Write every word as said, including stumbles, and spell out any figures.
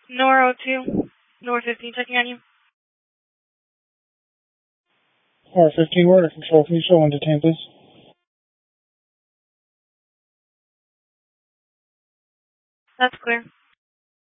Nora oh two, Nora fifteen, checking on you. R fifteen, we're to control. Can you show one detain, please? That's clear.